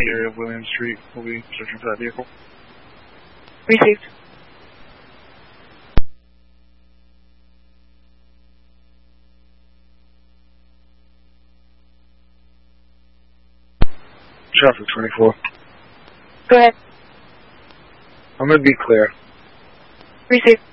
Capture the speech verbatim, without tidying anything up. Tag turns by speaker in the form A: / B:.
A: the area of William Street. We'll be searching for that vehicle.
B: Received.
A: Traffic twenty-four.
B: Go ahead.
A: I'm going to be clear.
B: Received.